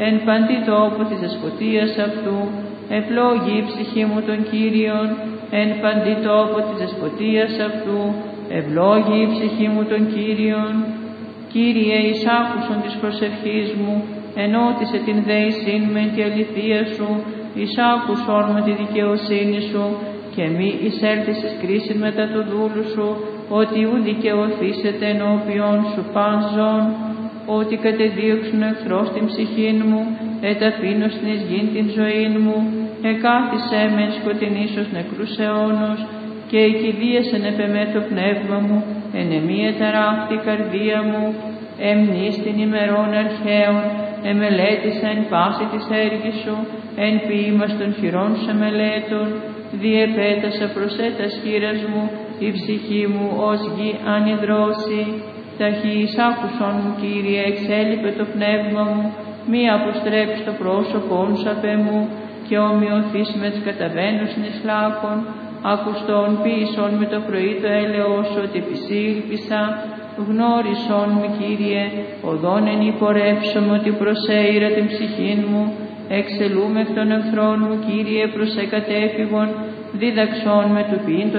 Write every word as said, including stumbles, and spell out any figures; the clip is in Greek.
εν παντή τόπο της δεσποτείας αυτού, ευλόγη η ψυχή μου των Κύριων, εν παντή τόπο της δεσποτείας αυτού, ευλόγη η ψυχή μου των Κύριων. Κύριε, εις άκουσον της προσευχής μου, ενώτισε την δέησήν με τη αληθεία σου, εις άκουσον με τη δικαιοσύνη σου, και μη εισέλθεις εις κρίσιν μετά το δούλου σου, ότι ου δικαιωθήσετε ενώπιον σου πάζον, ότι κατεδίωξουν εχθρός την ψυχήν μου, εταπείνωσιν εις γην την ζωήν μου, εκάθισέ με εν σκοτεινής ως νεκρούς αιώνος, και εκηδίασεν επεμέ το πνεύμα μου, εν εμή εταράχτη η καρδία μου, εμνείς την ημερών αρχαίων, εμελέτησα εν πάση της έργης σου, εν ποίημας των χειρών σου εμελέτων, διεπέτασα προσέτας χείρας μου, η ψυχή μου ως γη ανιδρώσει. Ταχύς άκουσον μου, Κύριε, εξέλιπε το πνεύμα μου, μη αποστρέψει το πρόσωπον σου απ' μου, και ομοιωθείς με τις καταβαίνουσιν εις λάκων, ακουστών ποιησον με το πρωί το έλεος σου, ότι επισήλπισα, γνώρισον με, Κύριε, οδόν εν υπορεύσομαι, ότι προσέειρα την ψυχήν μου, εξελούμε εκ των εχθρών μου, Κύριε, προς εκατέφυγον, δίδαξον με του ποιήν το